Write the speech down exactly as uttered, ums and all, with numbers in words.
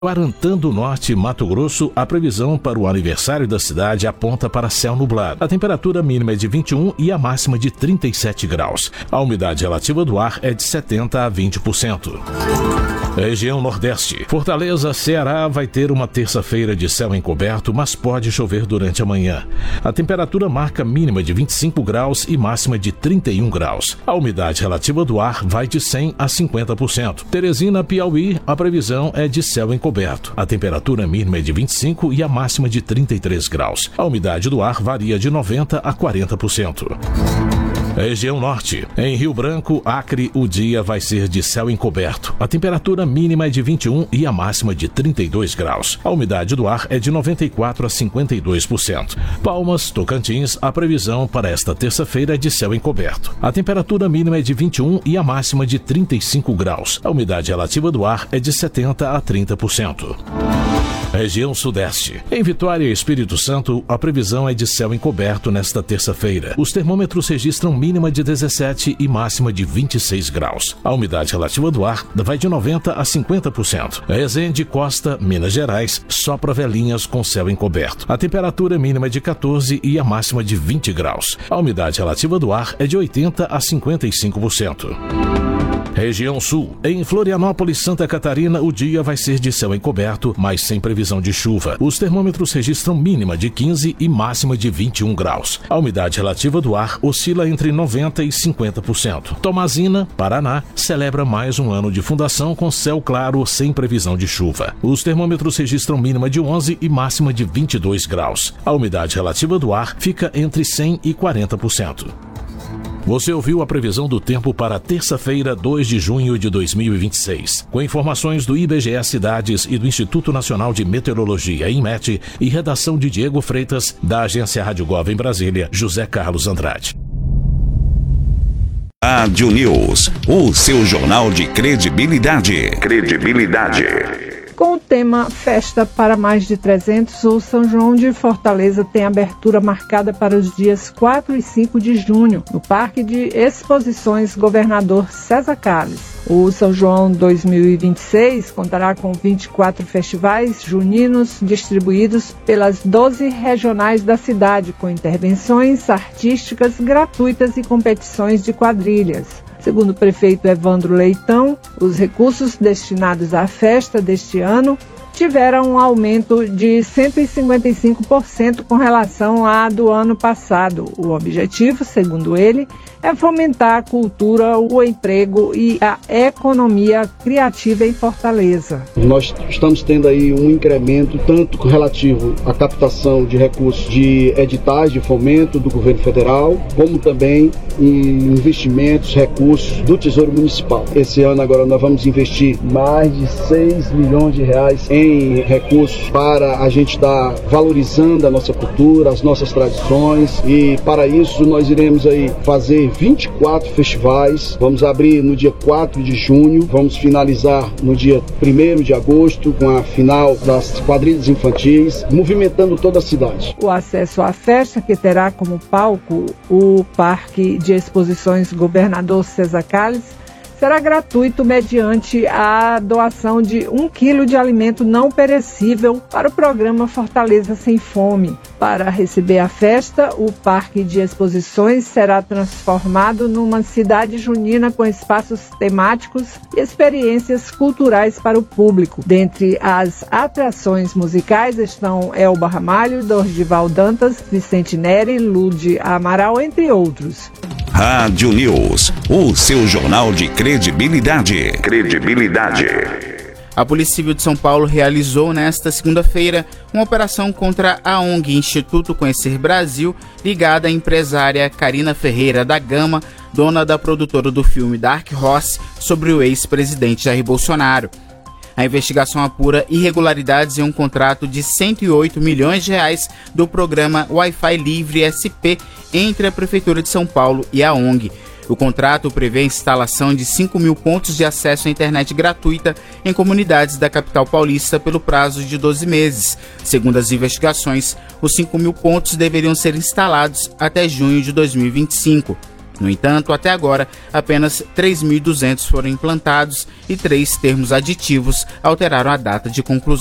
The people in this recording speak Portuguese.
Guarantã do Norte, Mato Grosso, a previsão para o aniversário da cidade aponta para céu nublado. A temperatura mínima é de vinte e um e a máxima de trinta e sete graus. A umidade relativa do ar é de setenta a vinte por cento. Região Nordeste. Fortaleza, Ceará vai ter uma terça-feira de céu encoberto, mas pode chover durante a manhã. A temperatura marca mínima de vinte e cinco graus e máxima de trinta e um graus. A umidade relativa do ar vai de cem a cinquenta por cento. Teresina, Piauí, a previsão é de céu encoberto. A temperatura mínima é de vinte e cinco e a máxima de trinta e três graus. A umidade do ar varia de noventa a quarenta por cento. Região Norte. Em Rio Branco, Acre, o dia vai ser de céu encoberto. A temperatura mínima é de vinte e um e a máxima de trinta e dois graus. A umidade do ar é de noventa e quatro a cinquenta e dois por cento. Palmas, Tocantins, a previsão para esta terça-feira é de céu encoberto. A temperatura mínima é de vinte e um e a máxima de trinta e cinco graus. A umidade relativa do ar é de setenta a trinta por cento. Região Sudeste. Em Vitória e Espírito Santo, a previsão é de céu encoberto nesta terça-feira. Os termômetros registram mínima de dezessete e máxima de vinte e seis graus. A umidade relativa do ar vai de noventa a cinquenta por cento. Resende, Costa, Minas Gerais, sopra Velhinhas com céu encoberto. A temperatura mínima é de quatorze e a máxima de vinte graus. A umidade relativa do ar é de oitenta a cinquenta e cinco por cento. Região Sul. Em Florianópolis, Santa Catarina, o dia vai ser de céu encoberto, mas sem previsão de chuva. Os termômetros registram mínima de quinze e máxima de vinte e um graus. A umidade relativa do ar oscila entre noventa e cinquenta por cento. Tomazina, Paraná, celebra mais um ano de fundação com céu claro sem previsão de chuva. Os termômetros registram mínima de onze e máxima de vinte e dois graus. A umidade relativa do ar fica entre cem e quarenta por cento. Você ouviu a previsão do tempo para terça-feira, dois de junho de dois mil e vinte e seis. Com informações do I B G E Cidades e do Instituto Nacional de Meteorologia, INMET, e redação de Diego Freitas, da agência Rádio Gov em Brasília, José Carlos Andrade. Rádio News, o seu jornal de credibilidade. Credibilidade. Com o tema Festa para Mais de trezentos, o São João de Fortaleza tem abertura marcada para os dias quatro e cinco de junho, no Parque de Exposições Governador César Calles. O São João dois mil e vinte e seis contará com vinte e quatro festivais juninos distribuídos pelas doze regionais da cidade, com intervenções artísticas gratuitas e competições de quadrilhas. Segundo o prefeito Evandro Leitão, os recursos destinados à festa deste ano tiveram um aumento de cento e cinquenta e cinco por cento com relação à do ano passado. O objetivo, segundo ele, é fomentar a cultura, o emprego e a economia criativa em Fortaleza. Nós estamos tendo aí um incremento tanto relativo à captação de recursos de editais de fomento do governo federal, como também em investimentos, recursos do Tesouro Municipal. Esse ano agora nós vamos investir mais de seis milhões de reais em recursos para a gente estar valorizando a nossa cultura, as nossas tradições, e para isso nós iremos aí fazer vinte e quatro festivais. Vamos abrir no dia quatro de junho, vamos finalizar no dia primeiro de agosto com a final das quadrilhas infantis, movimentando toda a cidade. O acesso à festa, que terá como palco o Parque de Exposições Governador César Calles, será gratuito mediante a doação de um quilo de alimento não perecível para o programa Fortaleza Sem Fome. Para receber a festa, o Parque de Exposições será transformado numa cidade junina com espaços temáticos e experiências culturais para o público. Dentre as atrações musicais estão Elba Ramalho, Dorival Dantas, Vicente Neri, Lude Amaral, entre outros. Rádio News, o seu jornal de credibilidade. Credibilidade. A Polícia Civil de São Paulo realizou nesta segunda-feira uma operação contra a O N G Instituto Conhecer Brasil, ligada à empresária Karina Ferreira da Gama, dona da produtora do filme Dark Horse, sobre o ex-presidente Jair Bolsonaro. A investigação apura irregularidades em um contrato de cento e oito milhões de reais do programa Wi-Fi Livre S P entre a Prefeitura de São Paulo e a O N G. O contrato prevê a instalação de cinco mil pontos de acesso à internet gratuita em comunidades da capital paulista pelo prazo de doze meses. Segundo as investigações, os cinco mil pontos deveriam ser instalados até junho de dois mil e vinte e cinco. No entanto, até agora, apenas três mil e duzentos foram implantados e três termos aditivos alteraram a data de conclusão.